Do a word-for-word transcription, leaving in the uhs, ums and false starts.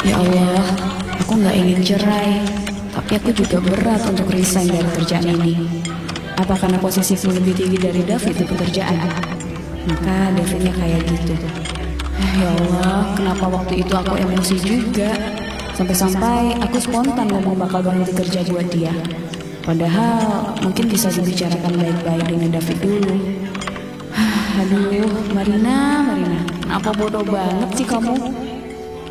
Ya Allah, aku nggak ingin cerai, tapi aku juga berat untuk resign dari kerjaan ini. Apa karena posisiku lebih tinggi dari David di pekerjaan? Maka Davidnya kayak gitu. Eh, ya Allah, kenapa waktu itu aku emosi juga? Sampai-sampai aku spontan ngomong bakal berhenti kerja buat dia. Padahal mungkin bisa dibicarakan baik-baik dengan David dulu. Aduh, Marina, Marina, kenapa bodoh banget sih kamu?